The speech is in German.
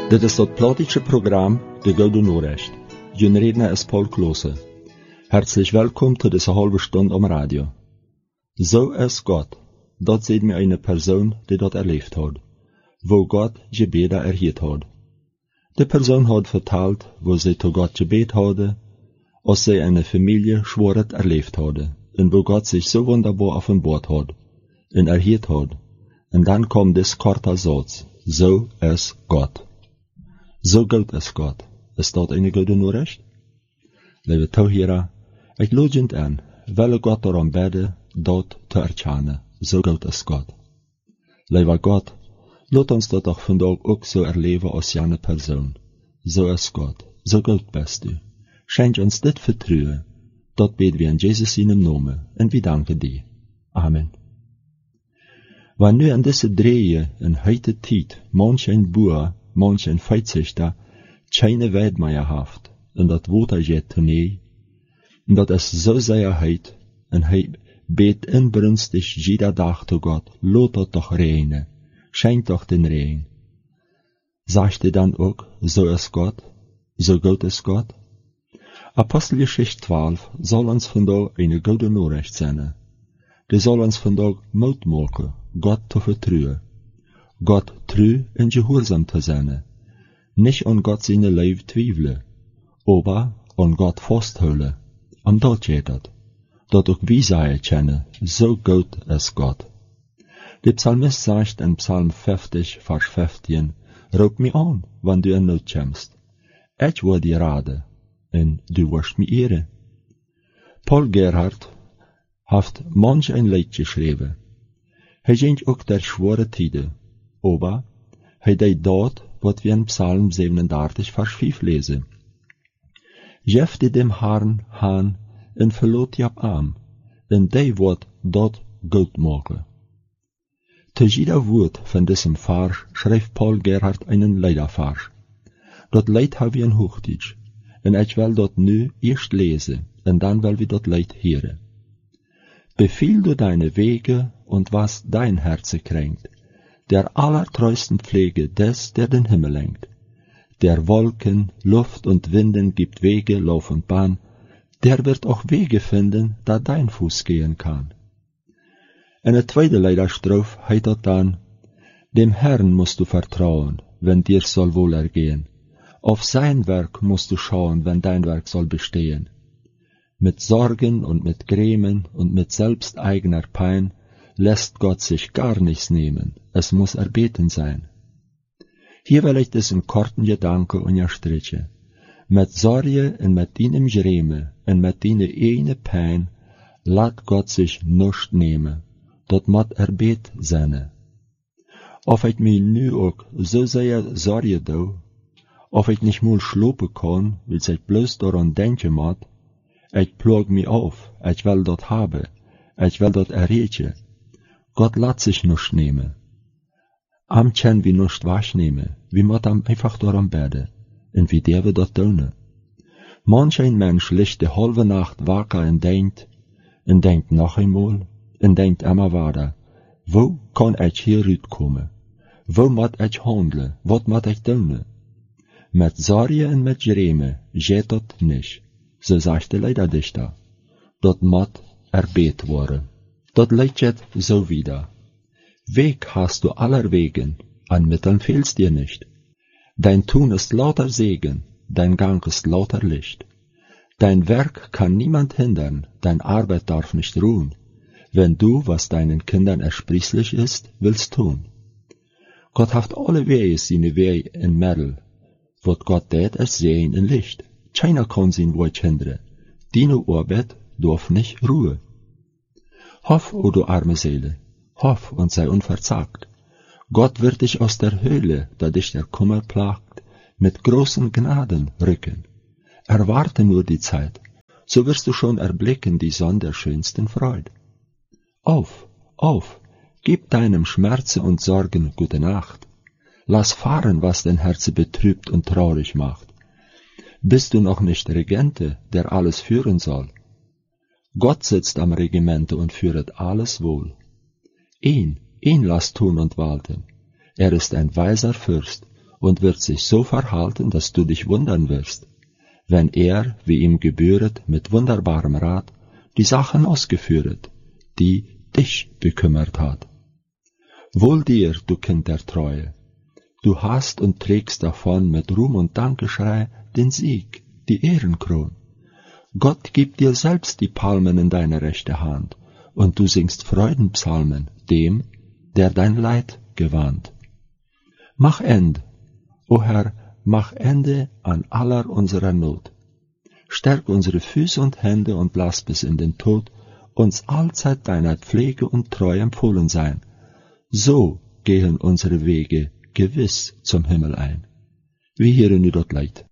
Dit is dat platische Programm De Gouden Noorrecht. Jun Redner ist Paul Klose. Herzlich willkommen zu dieser halben Stunde am Radio. So ist Gott. Dort sieht mir eine Person, die dort erlebt hat, wo Gott Gebete erhielt hat. Die Person hat vertelt, wo sie zu Gott gebet hatte, als sie eine Familie schworet erlebt hatte, und wo Gott sich so wunderbar offenbart hat, und erhielt hat. Und dann kommt das korte Satz, so ist Gott. So gut ist Gott. Ist dat eine gute Nachricht? Liebe Zuhörer, ich lade euch an, weil Gott darum bete, dort zu erkennen. So gut ist Gott. Lieber Gott, lass uns das doch vandaag auch so erleben als jene Person. So ist Gott. So gut bist du. Schenk uns dit Vertrauen. Dort beten wir in Jesus seinem Namen und wir danken dir. Amen. Wenn nu an diese Drehe in heute Zeit manch ein Boer, manch ein Feizüchter keine Weidmeier haft, und dat Water geht tournee, und dat es so sehr heit, und bet inbrünstig jeder Tag zu Gott, lot dat doch reine, schenkt doch den Regen. Sagt ihr dann auch, so ist Gott, so gut ist Gott? Apostelgeschichte 12 soll uns vandaag eine gute Nachricht sein. Die soll uns vandaag Mut machen, Gott zu vertrauen, Gott treu und gehorsam zu sein, nicht an Gott seine Leib zweifeln, aber an Gott festhalten. Und dort geht es, dort auch wir sagen können, so gut ist Gott. Der Psalmist sagt in Psalm 50, Vers 15, ruf mich an, wenn du in Not kommst. Ich will dir raten, und du wirst mich ehren. Paul Gerhardt hat manch ein Lied geschrieben. Er kennt auch der schwere Tide, aber er deed dort, wat wir in Psalm 37, Vers 5 lesen. Jefte dem Herrn haan en verlot jab arm, en die wordt dort gut maken. Zu jeder Wort von diesem Vers schreibt Paul Gerhardt einen Liedervers. Dat Lied haben wir in Hochdeutsch, und ich will dort nu erst lesen, und dann will wir dort Lied hören. Befiehl du deine Wege und was dein Herze kränkt, der allertreusten Pflege des, der den Himmel lenkt, der Wolken, Luft und Winden gibt Wege, Lauf und Bahn, der wird auch Wege finden, da dein Fuß gehen kann. In der zweiten Liederstrophe heißt dort dann, dem Herrn musst du vertrauen, wenn dir soll wohl ergehen, auf sein Werk musst du schauen, wenn dein Werk soll bestehen. Mit Sorgen und mit Grämen und mit selbsteigener Pein lässt Gott sich gar nichts nehmen, es muss erbeten sein. Hier will ich diesen kurzen Gedanke unterstreichen. Mit Sorge und mit deinem Gräme und mit deiner eine Pein lässt Gott sich nicht nehmen, dort muss erbet sein. Ob ich mir nu auch so sehr Sorge do, ob ich nicht mal schlupen kann, weil ich bloß daran denken muss, ich plog mich auf, ich will dort haben, ich will dort erreichen. Gott lässt sich nicht nehmen. Am können wir nicht wahrnehmen, wir müssen einfach daran beten, und wie der wir dort tun. Manch ein Mensch liegt die halbe Nacht wacker und denkt noch einmal, und denkt immer weiter, wo kann ich hier rauskommen? Wo muss ich handeln? Was muss ich tun? Mit Sorge und mit Gräme geht das nicht, so sagt der Liederdichter. Dort muss erbet worden. Dort liegt es so wieder. Weg hast du aller Wegen, an Mitteln fehlst dir nicht. Dein Tun ist lauter Segen, dein Gang ist lauter Licht. Dein Werk kann niemand hindern, dein Arbeit darf nicht ruhen, wenn du, was deinen Kindern ersprießlich ist, willst tun. Gott hat alle Wege seine Wege in Mittel, wat Gott tät es sehen in Licht. Keiner kann sein Wort hindern, deine Arbeit darf nicht ruhen. Hoff, o du arme Seele, hoff und sei unverzagt. Gott wird dich aus der Höhle, da dich der Kummer plagt, mit großen Gnaden rücken. Erwarte nur die Zeit, so wirst du schon erblicken die Sonne der schönsten Freude. Auf, auf, gib deinem Schmerze und Sorgen gute Nacht. Lass fahren, was dein Herz betrübt und traurig macht. Bist du noch nicht Regente, der alles führen soll? Gott sitzt am Regimente und führet alles wohl. Ihn lasst tun und walten. Er ist ein weiser Fürst und wird sich so verhalten, dass du dich wundern wirst, wenn er, wie ihm gebühret, mit wunderbarem Rat die Sachen ausgeführet, die dich bekümmert hat. Wohl dir, du Kind der Treue, du hast und trägst davon mit Ruhm und Dankgeschrei den Sieg, die Ehrenkron. Gott gibt dir selbst die Palmen in deine rechte Hand, und du singst Freudenpsalmen dem, der dein Leid gewandt. Mach Ende, o Herr, mach Ende an aller unserer Not. Stärk unsere Füße und Hände und lass bis in den Tod uns allzeit deiner Pflege und Treu empfohlen sein. So gehen unsere Wege gewiss zum Himmel ein. Wie hier in dort leid.